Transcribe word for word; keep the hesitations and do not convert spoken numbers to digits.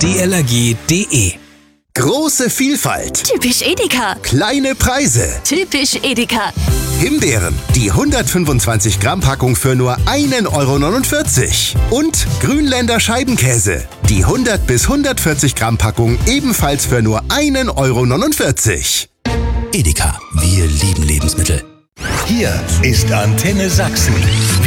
d l r g punkt d e. Große Vielfalt, Typisch Edeka. kleine Preise. Typisch Edeka. Himbeeren, die hundertfünfundzwanzig Gramm Packung für nur einen Euro neunundvierzig. Und Grünländer Scheibenkäse, die hundert bis hundertvierzig Gramm Packung ebenfalls für nur einen Euro neunundvierzig. Edeka, wir lieben Lebensmittel. Hier ist Antenne Sachsen.